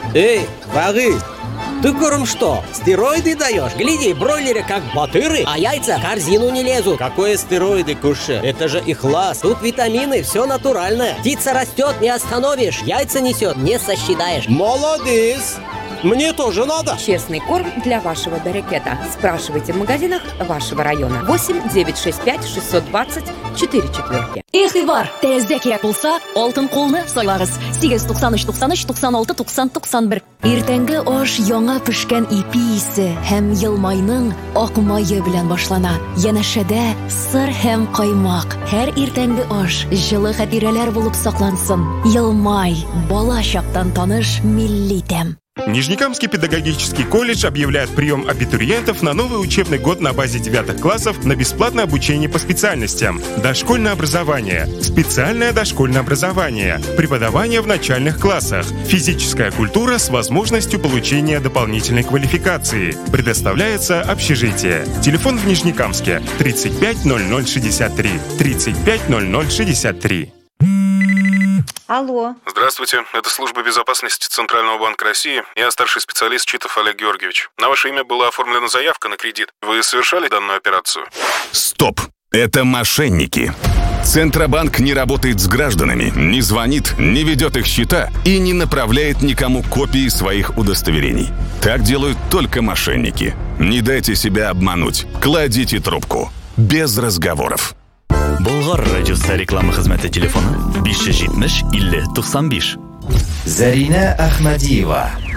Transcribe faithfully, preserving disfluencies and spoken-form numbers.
Эй, Багы, ты куром что, стероиды даешь? Гляди, бройлеры как батыры, а яйца в корзину не лезут. Какое стероиды, Куша? Это же ихлас. Тут витамины, все натуральное. Птица растет, не остановишь. Яйца несет, не сосчитаешь. Молодец! Мне тоже надо. Честный корм для вашего берекета. Спрашивайте в магазинах вашего района. восемь девятьсот шестьдесят пять шестьсот двадцать четыре четверки. Игътибар, тезде керек булса, алтын колны сайларыз. сигез туксан үч туксан үч туксан алты туксан туксан бер. Иртәнге аш яңа пешкән ипи исе һәм елмайның ак мае белән башлана. Янәшәдә сыр һәм каймак. Һәр иртәнге аш җылы хатирәләр булып саклансын. Елмай, бала чактан таныш милли тәм. Нижнекамский педагогический колледж объявляет прием абитуриентов на новый учебный год на базе девятых классов на бесплатное обучение по специальностям: дошкольное образование, специальное дошкольное образование, преподавание в начальных классах, физическая культура с возможностью получения дополнительной квалификации. Предоставляется общежитие. Телефон в Нижнекамске тридцать пять ноль ноль шестьдесят три, тридцать пять ноль ноль шестьдесят три. Алло. Здравствуйте, это служба безопасности Центрального банка России. Я старший специалист Читов Олег Георгиевич. На ваше имя была оформлена заявка на кредит. Вы совершали данную операцию? Стоп! Это мошенники. Центробанк не работает с гражданами, не звонит, не ведет их счета и не направляет никому копии своих удостоверений. Так делают только мошенники. Не дайте себя обмануть. Кладите трубку. Без разговоров. Болгар радиосы реклама хезмәте телефоны besh yuz yetmish ellik to'qson besh. Зарина Ахмадиева.